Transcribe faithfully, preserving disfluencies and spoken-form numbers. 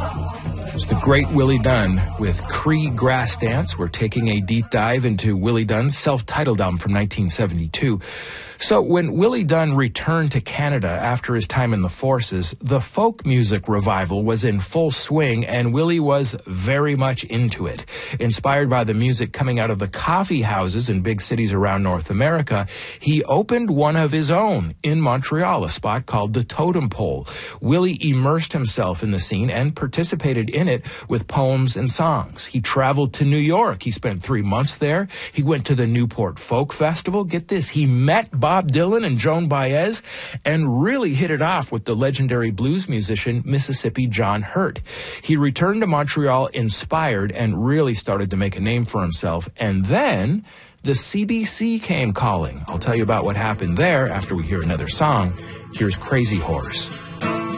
It's the great Willie Dunn with Cree Grass Dance. We're taking a deep dive into Willie Dunn's self-titled album from nineteen seventy-two. So when Willie Dunn returned to Canada after his time in the forces, the folk music revival was in full swing, and Willie was very much into it. Inspired by the music coming out of the coffee houses in big cities around North America, he opened one of his own in Montreal, a spot called the Totem Pole. Willie immersed himself in the scene and participated in it with poems and songs. He traveled to New York. He spent three months there. He went to the Newport Folk Festival. Get this, he met Bob Dylan and Joan Baez and really hit it off with the legendary blues musician Mississippi John Hurt. He returned to Montreal inspired and really started to make a name for himself. And then the C B C came calling. I'll tell you about what happened there after we hear another song. Here's Crazy Horse.